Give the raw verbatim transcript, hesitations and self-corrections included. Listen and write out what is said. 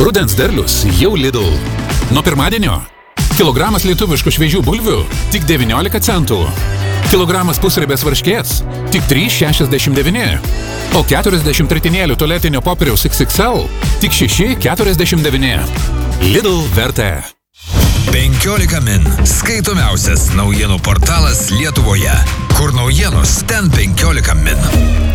Rudens derlius jau Lidl. Nuo pirmadienio kilogramas lietuviškų šviežių bulvių tik devyniolika centų. Kilogramas pusriebės varškės tik trys šešiasdešimt devyni. O keturiasdešimt ritinėlių tualetinio popieriaus iks iks el tik šeši keturiasdešimt devyni. Lidl vertė. penkiolika min. Skaitomiausias naujienų portalas Lietuvoje. Kur naujienos, ten penkiolika min.